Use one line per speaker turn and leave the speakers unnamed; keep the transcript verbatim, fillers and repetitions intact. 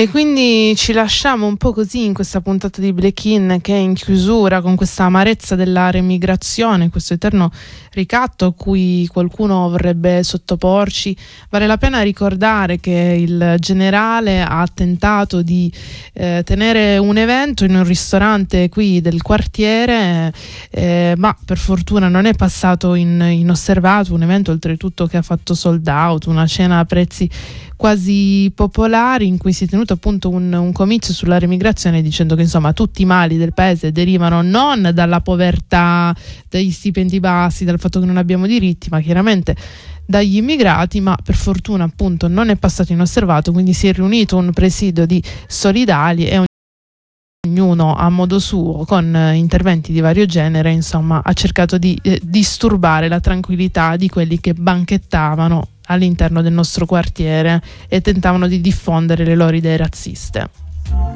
E quindi ci lasciamo un po' così in questa puntata di Black In, che è in chiusura, con questa amarezza della remigrazione, questo eterno ricatto a cui qualcuno vorrebbe sottoporci. Vale la pena ricordare che il generale ha tentato di eh, tenere un evento in un ristorante qui del quartiere, eh, ma per fortuna non è passato in, inosservato, un evento oltretutto che ha fatto sold out, una cena a prezzi quasi popolari, in cui si è tenuto appunto un, un comizio sulla remigrazione, dicendo che insomma tutti i mali del paese derivano non dalla povertà, dagli stipendi bassi, dal fatto che non abbiamo diritti, ma chiaramente dagli immigrati. Ma per fortuna appunto non è passato inosservato, quindi si è riunito un presidio di solidali e ognuno a modo suo, con eh, interventi di vario genere, insomma ha cercato di eh, disturbare la tranquillità di quelli che banchettavano all'interno del nostro quartiere e tentavano di diffondere le loro idee razziste.